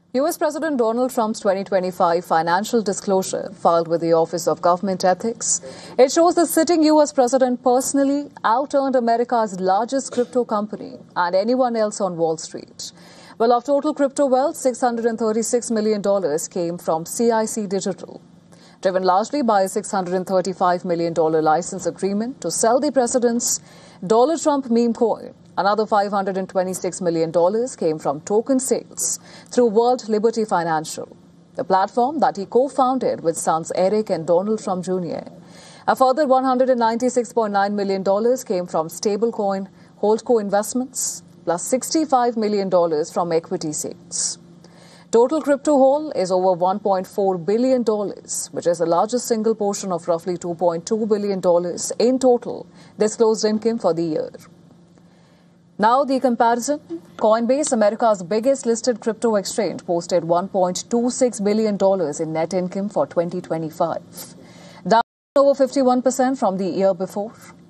U.S. President Donald Trump's 2025 financial disclosure filed with the Office of Government Ethics. It shows the sitting U.S. president personally out-earned America's largest crypto company and anyone else on Wall Street. Well, of total crypto wealth, $636 million came from CIC Digital, driven largely by a $635 million license agreement to sell the president's Donald Trump meme coin. Another $526 million came from token sales through World Liberty Financial, the platform that he co-founded with sons Eric and Donald Trump Jr. A further $196.9 million came from stablecoin holdco investments, plus $65 million from equity sales. Total crypto haul is over $1.4 billion, which is the largest single portion of roughly $2.2 billion in total disclosed income for the year. Now the comparison. Coinbase, America's biggest listed crypto exchange, posted $1.26 billion in net income for 2025, down over 51% from the year before.